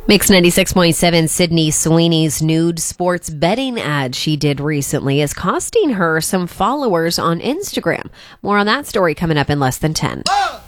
Mix 96.7 Sydney Sweeney's nude sports betting ad she did recently is costing her some followers on Instagram. More on that story coming up in less than 10.